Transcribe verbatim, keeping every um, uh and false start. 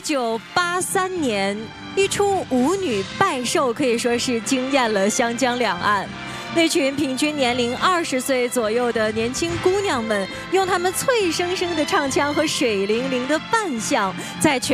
九八三年，一出舞女拜寿可以说是惊艳了湘江两岸。那群平均年龄二十岁左右的年轻姑娘们，用她们脆生生的唱腔和水灵灵的扮相，在全